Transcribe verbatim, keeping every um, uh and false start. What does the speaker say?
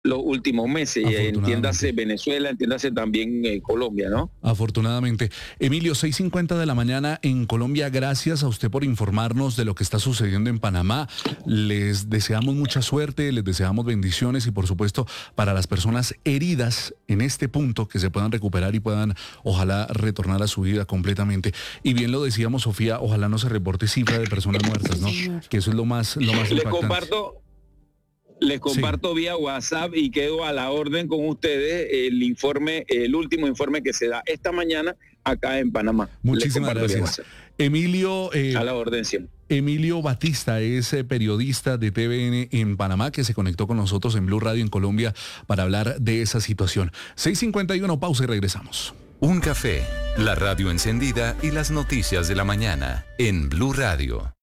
los últimos meses, entiéndase Venezuela, entiéndase también eh, Colombia, ¿no? Afortunadamente. Emilio, seis cincuenta de la mañana en Colombia, gracias a usted por informarnos de lo que está sucediendo en Panamá. Les deseamos mucha suerte, les deseamos bendiciones y por supuesto para las personas heridas en este punto que se puedan recuperar y puedan ojalá retornar a su vida completamente. Y bien lo decíamos, Sofía, ojalá no se reporte cifra de personas muertas, ¿no? Que eso es lo más, lo más Le impactante. comparto... Les comparto sí. vía WhatsApp y quedo a la orden con ustedes el informe, el último informe que se da esta mañana acá en Panamá. Muchísimas gracias. Emilio... Eh, a la orden siempre. Emilio Batista es eh, periodista de T V N en Panamá que se conectó con nosotros en Blue Radio en Colombia para hablar de esa situación. seis cincuenta y uno, pausa y regresamos. Un café, la radio encendida y las noticias de la mañana en Blue Radio.